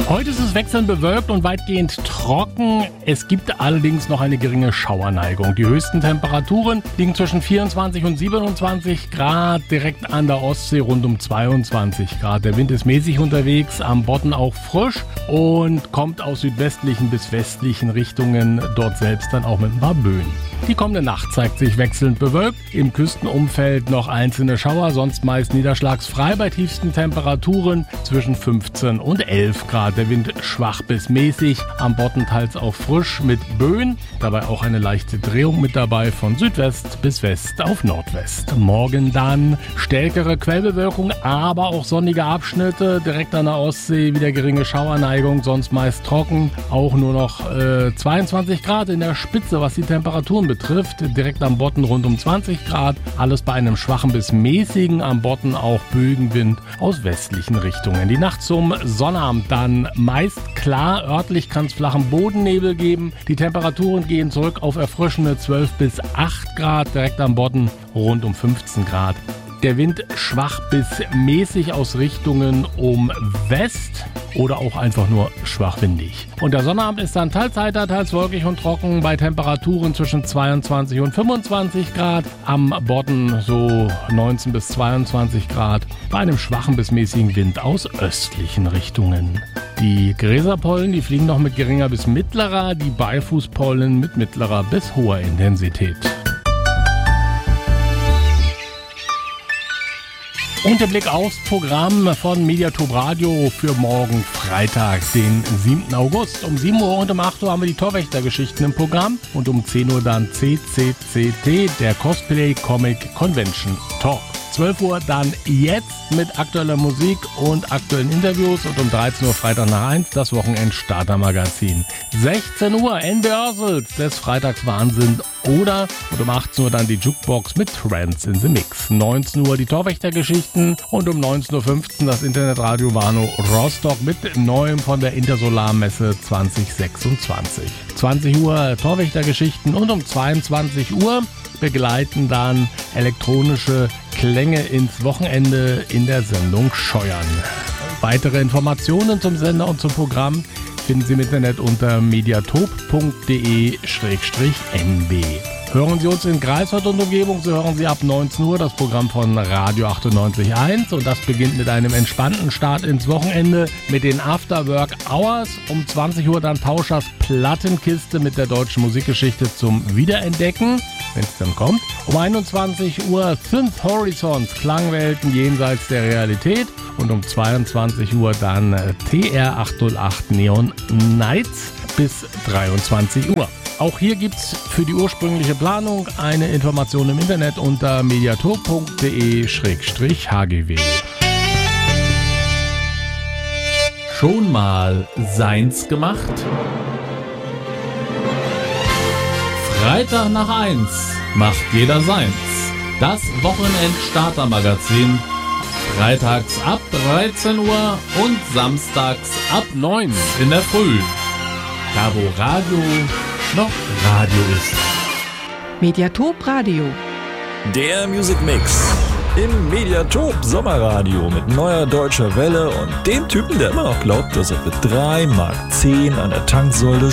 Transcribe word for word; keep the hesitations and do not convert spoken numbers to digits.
Heute ist es wechselnd bewölkt und weitgehend trocken. Es gibt allerdings noch eine geringe Schauerneigung. Die höchsten Temperaturen liegen zwischen vierundzwanzig und siebenundzwanzig Grad, direkt an der Ostsee rund um zweiundzwanzig Grad. Der Wind ist mäßig unterwegs, am Bodden auch frisch und kommt aus südwestlichen bis westlichen Richtungen, dort selbst dann auch mit ein paar Böen. Die kommende Nacht zeigt sich wechselnd bewölkt, im Küstenumfeld noch einzelne Schauer, sonst meist niederschlagsfrei bei tiefsten Temperaturen zwischen fünfzehn und elf Grad. Der Wind schwach bis mäßig, am Bodden teils auch frisch mit Böen, dabei auch eine leichte Drehung mit dabei von Südwest bis West auf Nordwest. Morgen dann stärkere Quellbewölkung, aber auch sonnige Abschnitte, direkt an der Ostsee wieder geringe Schauerneigung, sonst meist trocken, auch nur noch äh, zweiundzwanzig Grad in der Spitze, was die Temperaturen betrifft, direkt am Bodden rund um zwanzig Grad, alles bei einem schwachen bis mäßigen, am Bodden auch Böenwind aus westlichen Richtungen. Die Nacht zum Sonnabend dann meist klar, örtlich kann es flachen Bodennebel geben, die Temperaturen gehen zurück auf erfrischende zwölf bis acht Grad, direkt am Bodden rund um fünfzehn Grad. Der Wind schwach bis mäßig aus Richtungen um West oder auch einfach nur schwach windig. Und der Sonnabend ist dann teils heiter, teils wolkig und trocken bei Temperaturen zwischen zweiundzwanzig und fünfundzwanzig Grad. Am Bodden so neunzehn bis zweiundzwanzig Grad bei einem schwachen bis mäßigen Wind aus östlichen Richtungen. Die Gräserpollen, die fliegen noch mit geringer bis mittlerer, die Beifußpollen mit mittlerer bis hoher Intensität. Und der Blick aufs Programm von Mediatop Radio für morgen Freitag, den siebten August. Um sieben Uhr und um acht Uhr haben wir die Torwächter-Geschichten im Programm und um zehn Uhr dann C C C T, der Cosplay Comic Convention Talk. zwölf Uhr dann jetzt mit aktueller Musik und aktuellen Interviews und um dreizehn Uhr Freitag nach eins das Wochenend-Starter-Magazin. sechzehn Uhr N B Ursels des Freitagswahnsinn oder und um achtzehn Uhr dann die Jukebox mit Trends in the Mix. neunzehn Uhr die Torwächter-Geschichten und um neunzehn Uhr fünfzehn das Internetradio Warnow Rostock mit Neuem von der Intersolarmesse zwanzig sechsundzwanzig. zwanzig Uhr Torwächter-Geschichten und um zweiundzwanzig Uhr begleiten dann elektronische Klänge ins Wochenende in der Sendung Scheuern. Weitere Informationen zum Sender und zum Programm finden Sie im Internet unter mediatop punkt de schrägstrich n b. Hören Sie uns in Greifswald und Umgebung, so hören Sie ab neunzehn Uhr das Programm von Radio achtundneunzig Komma eins und das beginnt mit einem entspannten Start ins Wochenende mit den Afterwork Hours. Um zwanzig Uhr dann Pauschers Plattenkiste mit der deutschen Musikgeschichte zum Wiederentdecken, wenn es dann kommt. Um einundzwanzig Uhr Synth Horizons, Klangwelten jenseits der Realität und um zweiundzwanzig Uhr dann T R achthundertacht Neon Nights bis dreiundzwanzig Uhr. Auch hier gibt's für die ursprüngliche Planung eine Information im Internet unter mediatop punkt de schrägstrich h g w. Schon mal seins gemacht? Freitag nach eins macht jeder seins. Das Wochenend-Starter-Magazin. Freitags ab dreizehn Uhr und samstags ab neun in der Früh. Da wo Radio noch Radio ist. Mediatop Radio. Der Music Mix. Im Mediatop Sommerradio mit neuer deutscher Welle und dem Typen, der immer noch glaubt, dass er für drei Mark zehn an der Tanksäule